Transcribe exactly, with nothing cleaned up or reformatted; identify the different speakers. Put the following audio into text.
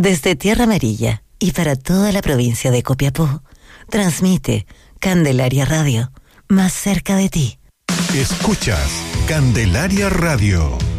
Speaker 1: Desde Tierra Amarilla y para toda la provincia de Copiapó, transmite Candelaria Radio, más cerca de ti.
Speaker 2: Escuchas Candelaria Radio.